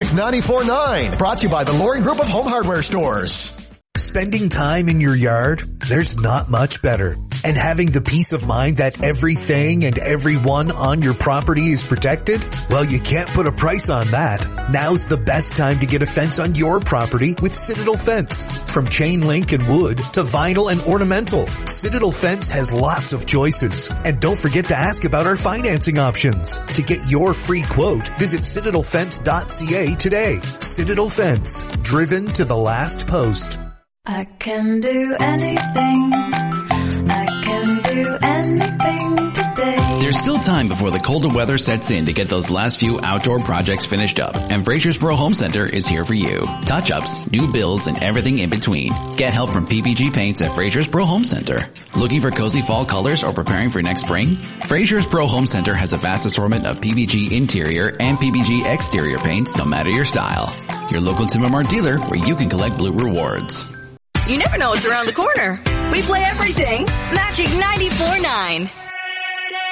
94.9. Brought to you by the Lori Group of Home Hardware Stores. Spending time in your yard? There's not much better. And having the peace of mind that everything and everyone on your property is protected? Well, you can't put a price on that. Now's the best time to get a fence on your property with Citadel Fence. From chain link and wood to vinyl and ornamental, Citadel Fence has lots of choices. And don't forget to ask about our financing options. To get your free quote, visit citadelfence.ca today. Citadel Fence, driven to the last post. I can do anything. I can do anything today. There's still time before the colder weather sets in to get those last few outdoor projects finished up, and Frasersboro Home Center is here for you. Touch-ups, new builds, and everything in between. Get help from PPG Paints at Frasersboro Home Center. Looking for cozy fall colors or preparing for next spring? Frasersboro Home Center has a vast assortment of PPG interior and PPG exterior paints, no matter your style. Your local Tim & Mart dealer where you can collect blue rewards. You never know what's around the corner. We play everything. Magic 94.9.